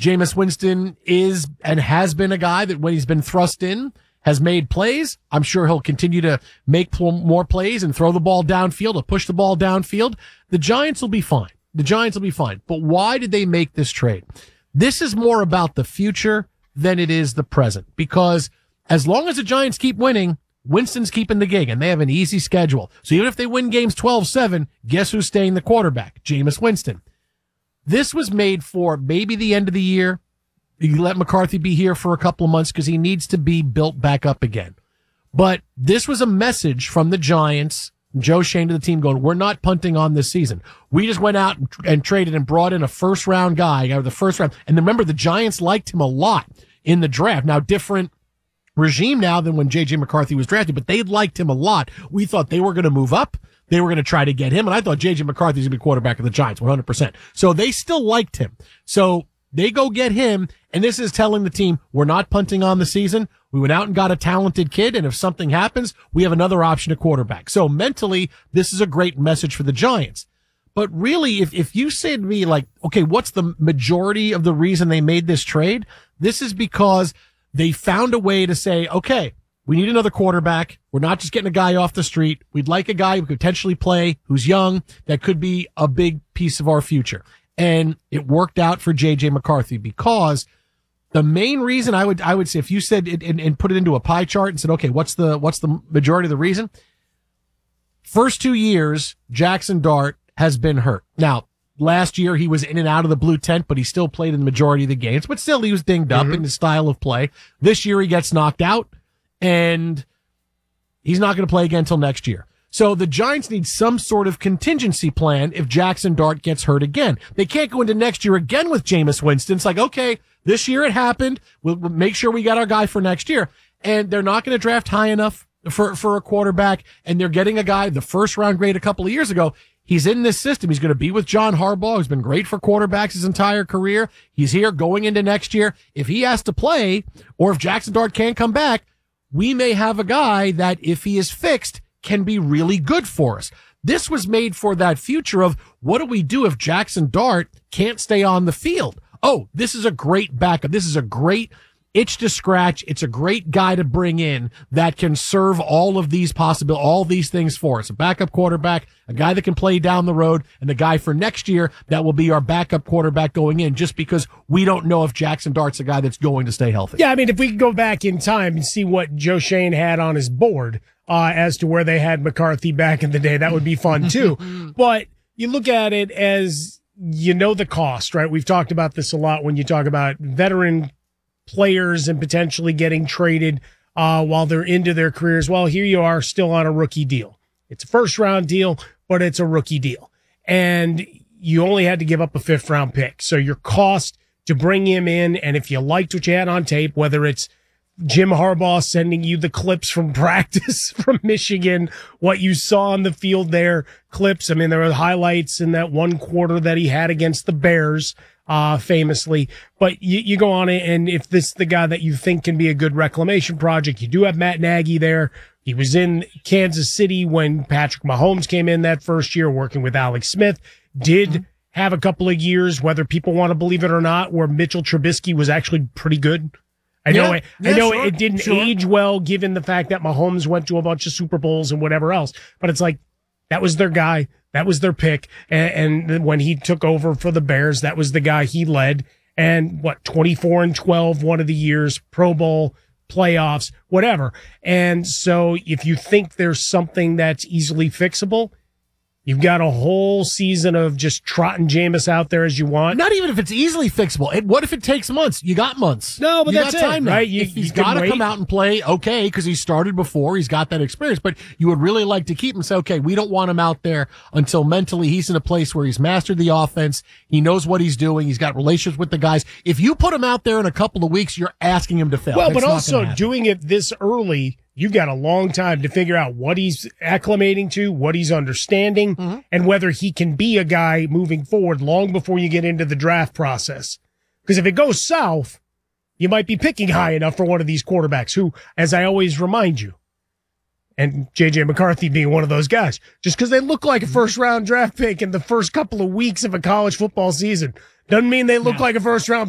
Jameis Winston is and has been a guy that when he's been thrust in has made plays. I'm sure he'll continue to make more plays and throw the ball downfield or push the ball downfield. The Giants will be fine. But why did they make this trade? This is more about the future than it is the present, because as long as the Giants keep winning, Winston's keeping the gig, and they have an easy schedule. So even if they win games 12-7, guess who's staying the quarterback? Jameis Winston. This was made for maybe the end of the year. You let McCarthy be here for a couple of months because he needs to be built back up again. But this was a message from the Giants, Joe Schoen to the team going, we're not punting on this season. We just went out and traded and brought in a first-round guy out of the first round. And remember, the Giants liked him a lot in the draft. Now, different regime now than when J.J. McCarthy was drafted, but they liked him a lot. We thought they were going to move up. They were going to try to get him, and I thought J.J. McCarthy was going to be quarterback of the Giants, 100%. So they still liked him. So they go get him, and this is telling the team, we're not punting on the season. We went out and got a talented kid, and if something happens, we have another option at quarterback. So mentally, this is a great message for the Giants. But really, if you say to me, like, okay, what's the majority of the reason they made this trade? This is because they found a way to say, okay, we need another quarterback. We're not just getting a guy off the street. We'd like a guy who could potentially play, who's young, that could be a big piece of our future. And it worked out for J.J. McCarthy because the main reason I would say, if you said it and put it into a pie chart and said, okay, what's the majority of the reason? First 2 years, Jackson Dart has been hurt. Now, last year he was in and out of the blue tent, but he still played in the majority of the games, but still he was dinged up in his style of play. This year he gets knocked out and he's not going to play again until next year. So the Giants need some sort of contingency plan if Jackson Dart gets hurt again. They can't go into next year again with Jameis Winston. It's like, okay, this year it happened. We'll make sure we got our guy for next year. And they're not going to draft high enough for a quarterback. And they're getting a guy, the first round grade a couple of years ago. He's in this system. He's going to be with John Harbaugh, who's been great for quarterbacks his entire career. He's here going into next year. If he has to play, or if Jackson Dart can't come back, we may have a guy that, if he is fixed, can be really good for us. This was made for that future of, what do we do if Jackson Dart can't stay on the field? Oh, this is a great backup. This is a great itch to scratch. It's a great guy to bring in that can serve all of these all these things for us. A backup quarterback, a guy that can play down the road, and the guy for next year that will be our backup quarterback going in, just because we don't know if Jackson Dart's a guy that's going to stay healthy. Yeah, I mean, if we could go back in time and see what Joe Schoen had on his board as to where they had McCarthy back in the day, that would be fun too. But you look at it as, you know, the cost, right? We've talked about this a lot when you talk about veteran players and potentially getting traded while they're into their careers. Well, here you are still on a rookie deal. It's a first round deal, but it's a rookie deal. And you only had to give up a 5th round pick. So your cost to bring him in, and if you liked what you had on tape, whether it's Jim Harbaugh sending you the clips from practice from Michigan, what you saw on the field there, clips. I mean, there were highlights in that one quarter that he had against the Bears, famously. But you go on it, and if this is the guy that you think can be a good reclamation project, you do have Matt Nagy there. He was in Kansas City when Patrick Mahomes came in that first year, working with Alex Smith. Did have a couple of years, whether people want to believe it or not, where Mitchell Trubisky was actually pretty good. I know it didn't age well, given the fact that Mahomes went to a bunch of Super Bowls and whatever else. But it's like, that was their guy. That was their pick. And when he took over for the Bears, that was the guy he led. And 24-12, one of the years, Pro Bowl, playoffs, whatever. And so if you think there's something that's easily fixable, you've got a whole season of just trotting Jameis out there as you want. Not even if it's easily fixable. What if it takes months? You got months. No, but that's time, right? If he's got to come out and play, okay, because he started before. He's got that experience. But you would really like to keep him. Say, okay, we don't want him out there until mentally he's in a place where he's mastered the offense. He knows what he's doing. He's got relationships with the guys. If you put him out there in a couple of weeks, you're asking him to fail. Well, but also doing it this early, you've got a long time to figure out what he's acclimating to, what he's understanding, and whether he can be a guy moving forward long before you get into the draft process. Because if it goes south, you might be picking high enough for one of these quarterbacks who, as I always remind you, and J.J. McCarthy being one of those guys, just because they look like a first-round draft pick in the first couple of weeks of a college football season doesn't mean they look like a first-round